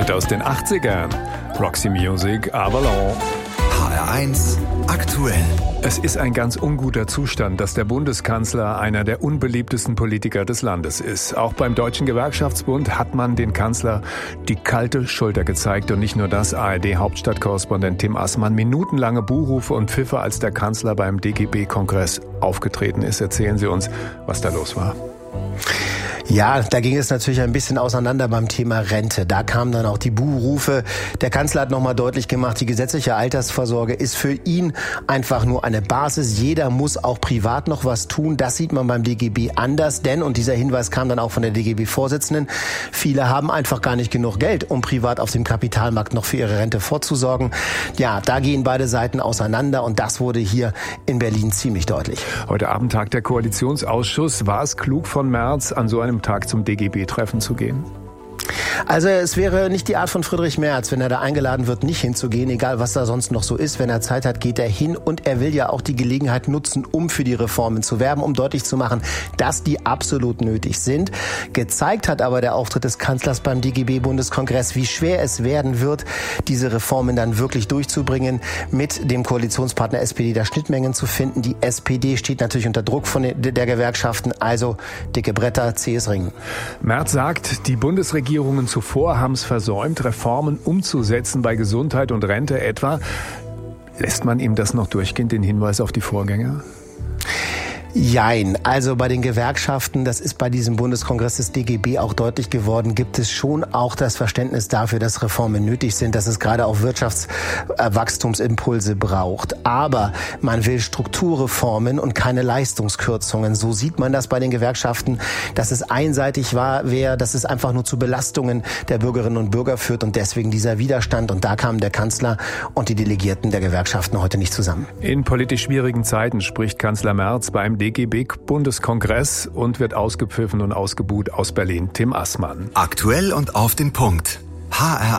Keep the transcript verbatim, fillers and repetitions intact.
Und aus den achtzigern, Roxy Music, Avalon. H R eins aktuell. Es ist ein ganz unguter Zustand, dass der Bundeskanzler einer der unbeliebtesten Politiker des Landes ist. Auch beim Deutschen Gewerkschaftsbund hat man den Kanzler die kalte Schulter gezeigt. Und nicht nur das, A R D-Hauptstadtkorrespondent Tim Assmann, minutenlange Buhrufe und Pfiffe, als der Kanzler beim D G B-Kongress aufgetreten ist. Erzählen Sie uns, was da los war. Ja, da ging es natürlich ein bisschen auseinander beim Thema Rente. Da kamen dann auch die Buhrufe. Der Kanzler hat nochmal deutlich gemacht, die gesetzliche Altersvorsorge ist für ihn einfach nur eine Basis. Jeder muss auch privat noch was tun. Das sieht man beim D G B anders. Denn, und dieser Hinweis kam dann auch von der D G B-Vorsitzenden, viele haben einfach gar nicht genug Geld, um privat auf dem Kapitalmarkt noch für ihre Rente vorzusorgen. Ja, da gehen beide Seiten auseinander und das wurde hier in Berlin ziemlich deutlich. Heute Abend tagt der Koalitionsausschuss. War es klug von Merz, an so einem Tag zum D G B-Treffen zu gehen? Also es wäre nicht die Art von Friedrich Merz, wenn er da eingeladen wird, nicht hinzugehen, egal was da sonst noch so ist. Wenn er Zeit hat, geht er hin und er will ja auch die Gelegenheit nutzen, um für die Reformen zu werben, um deutlich zu machen, dass die absolut nötig sind. Gezeigt hat aber der Auftritt des Kanzlers beim D G B-Bundeskongress, wie schwer es werden wird, diese Reformen dann wirklich durchzubringen, mit dem Koalitionspartner S P D da Schnittmengen zu finden. Die S P D steht natürlich unter Druck von der Gewerkschaften, also dicke Bretter, zähes Ringen. Merz sagt, die Bundesregierung Regierungen zuvor haben es versäumt, Reformen umzusetzen bei Gesundheit und Rente etwa. Lässt man ihm das noch durchgehen, den Hinweis auf die Vorgänger? Jein. Also bei den Gewerkschaften, das ist bei diesem Bundeskongress des D G B auch deutlich geworden, gibt es schon auch das Verständnis dafür, dass Reformen nötig sind, dass es gerade auch Wirtschaftswachstumsimpulse braucht. Aber man will Strukturreformen und keine Leistungskürzungen. So sieht man das bei den Gewerkschaften, dass es einseitig war, wäre, dass es einfach nur zu Belastungen der Bürgerinnen und Bürger führt und deswegen dieser Widerstand. Und da kamen der Kanzler und die Delegierten der Gewerkschaften heute nicht zusammen. In politisch schwierigen Zeiten spricht Kanzler Merz beim D G B-Bundeskongress und wird ausgepfiffen und ausgebuht aus Berlin. Tim Assmann. Aktuell und auf den Punkt. H R